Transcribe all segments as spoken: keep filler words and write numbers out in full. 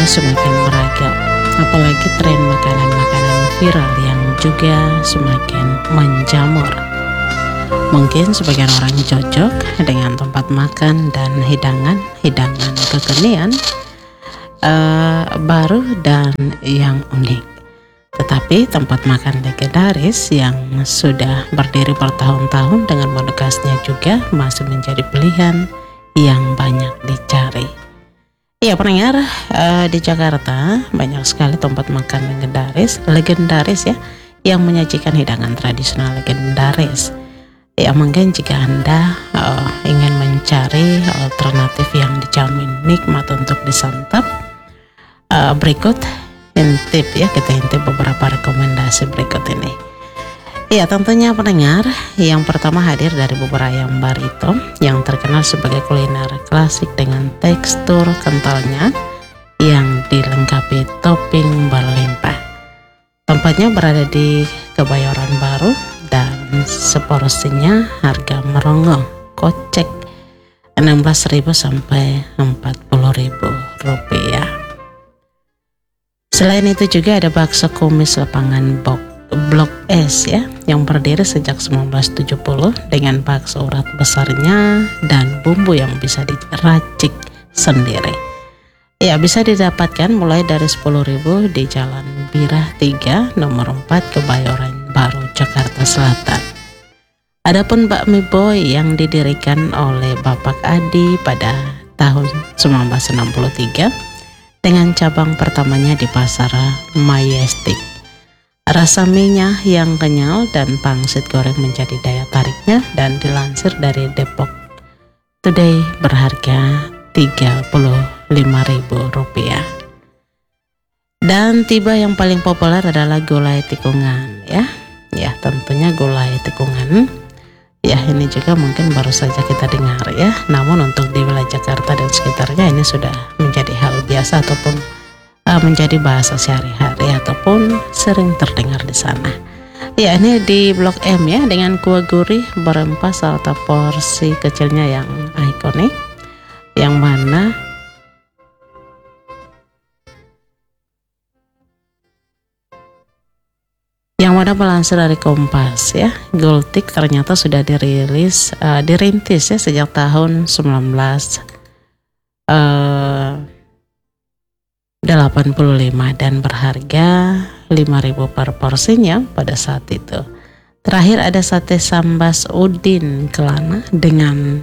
semakin beragam, apalagi tren makanan-makanan viral yang juga semakin menjamur. Mungkin sebagian orang cocok dengan tempat makan dan hidangan-hidangan kekinian uh, baru dan yang unik. Tetapi tempat makan legendaris yang sudah berdiri bertahun-tahun dengan menu khasnya juga masih menjadi pilihan yang banyak dicari. Ya pendengar, uh, di Jakarta banyak sekali tempat makan legendaris, legendaris ya, yang menyajikan hidangan tradisional legendaris. Ya mungkin jika Anda uh, ingin mencari alternatif yang dijamin nikmat untuk disantap, uh, berikut intip ya, kita intip beberapa rekomendasi berikut ini. Ya tentunya pendengar, yang pertama hadir dari bubur ayam Barito yang terkenal sebagai kuliner klasik dengan tekstur kentalnya yang dilengkapi topping berlimpah. Tempatnya berada di Kebayoran Baru dan seporsinya harga merongoh, kocek enam belas ribu sampai empat puluh ribu rupiah. Selain itu juga ada bakso kumis lapangan Bok, Blok S ya, yang berdiri sejak seribu sembilan ratus tujuh puluh dengan bakso urat besarnya dan bumbu yang bisa diracik sendiri. Ya bisa didapatkan mulai dari sepuluh ribu di Jalan Birah tiga nomor empat Kebayoran Baru Jakarta Selatan. Adapun bakmi boy yang didirikan oleh Bapak Adi pada tahun seribu sembilan ratus enam puluh tiga dengan cabang pertamanya di Pasar Majestic. Rasa mie-nya yang kenyal dan pangsit goreng menjadi daya tariknya dan dilansir dari Depok Today berharga tiga puluh lima ribu rupiah. Dan tiba yang paling populer adalah gulai tikungan ya. Ya, tentunya gulai tikungan. Ya, ini juga mungkin baru saja kita dengar ya. Namun untuk di wilayah Jakarta dan sekitarnya ini sudah menjadi hal biasa ataupun uh, menjadi bahasa sehari-hari ataupun sering terdengar di sana. Ya, ini di Blok M ya, dengan kuah gurih berempah serta porsi kecilnya yang ikonik, yang mana yang mana melansir dari Kompas ya, Gultik ternyata sudah dirilis, uh, dirintis ya sejak tahun seribu sembilan ratus delapan puluh lima dan berharga lima ribu per porsinya pada saat itu. Terakhir ada sate sambas Udin Kelana dengan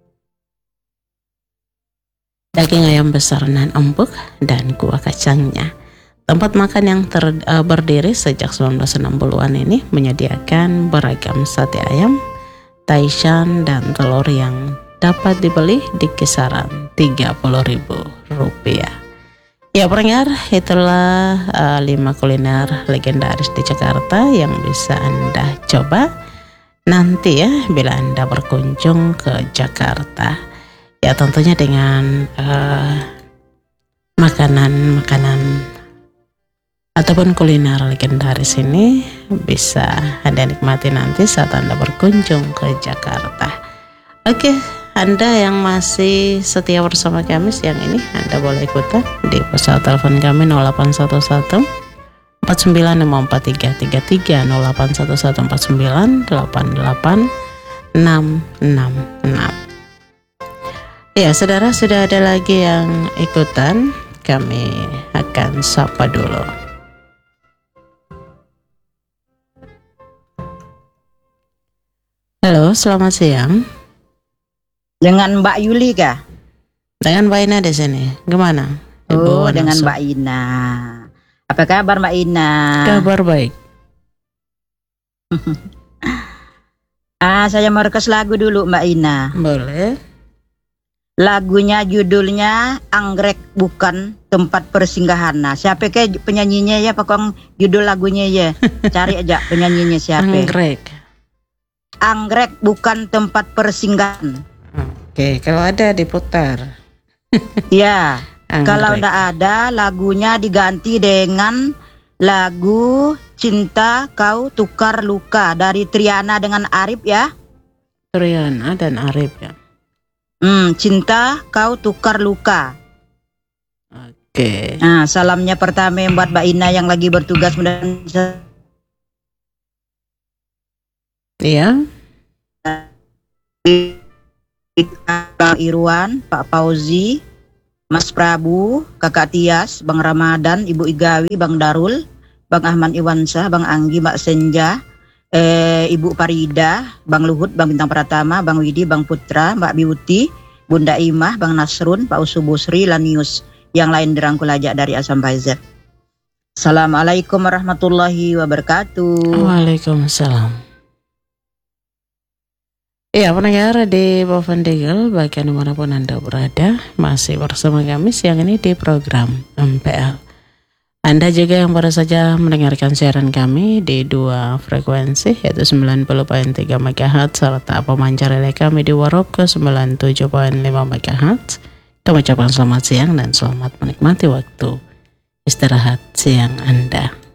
daging ayam besar nan empuk dan kuah kacangnya. Tempat makan yang ter, uh, berdiri sejak seribu sembilan ratus enam puluhan ini menyediakan beragam sate ayam, taishan dan telur yang dapat dibeli di kisaran tiga puluh ribu rupiah. Ya pendengar, itulah uh, lima kuliner legendaris di Jakarta yang bisa Anda coba nanti ya bila Anda berkunjung ke Jakarta. Ya tentunya dengan uh, makanan-makanan ataupun kuliner legendaris ini bisa Anda nikmati nanti saat Anda berkunjung ke Jakarta. Oke, Anda yang masih setia bersama kami siang ini, Anda boleh ikutan di ponsel telepon kami nol delapan satu satu empat sembilan lima empat tiga tiga tiga nol delapan satu satu empat sembilan delapan delapan enam enam enam. Ya, saudara, sudah ada lagi yang ikutan, kami akan sapa dulu. Halo, selamat siang. Dengan Mbak Yuli kah? Dengan Mbak Ina di sini. Gimana? Ibu Oh, dengan Wanangso. Mbak Ina. Apa kabar Mbak Ina? Kabar baik. ah, saya mau request lagu dulu Mbak Ina. Boleh. Lagunya judulnya Anggrek Bukan Tempat Persinggahan. Nah, siapa ke penyanyinya ya, pokoknya judul lagunya ya. Cari aja penyanyinya siapa. Anggrek. Anggrek Bukan Tempat Persinggahan. Oke, kalau ada diputar. Ya, Anggrek. kalau tidak ada lagunya diganti dengan lagu Cinta Kau Tukar Luka dari Triana dengan Arif ya. Triana dan Arif ya. Hmm, Cinta Kau Tukar Luka. Oke. Nah, salamnya pertama buat Mbak Ina yang lagi bertugas mudah-mudahan. Iya. Bang Irwan, Pak Fauzi, Mas Prabu, Kakak Tias, Bang Ramadan, Ibu Igawi, Bang Darul, Bang Ahmad Iwansyah, Bang Anggi, Mbak Senja, eh, Ibu Farida, Bang Luhut, Bang Bintang Pratama, Bang Widi, Bang Putra, Mbak Biuti, Bunda Imah, Bang Nasrun, Pak Usubusri, Lanius, yang lain dirangkul aja dari A sampai Z. Assalamualaikum warahmatullahi wabarakatuh. Waalaikumsalam. Ya, pendengar di Bovendigel, bagian dimanapun Anda berada, masih bersama kami siang ini di program M P L. Anda juga yang baru saja mendengarkan siaran kami di dua frekuensi, yaitu sembilan puluh koma tiga megahertz serta pemancar relay kami di Warop ke sembilan puluh tujuh koma lima megahertz. Kami ucapkan selamat siang dan selamat menikmati waktu istirahat siang Anda.